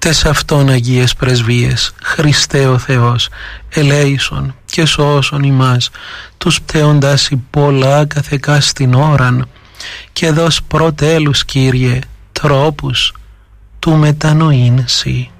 τες αυτόν Αγίες Πρεσβείες, Χριστέ ο Θεός, ελέησον και σώσον ημάς, τους πτέοντας πολλά καθεκά στην ώραν, και δώσ' προτέλους, Κύριε, τρόπους του μετανοήν Συ.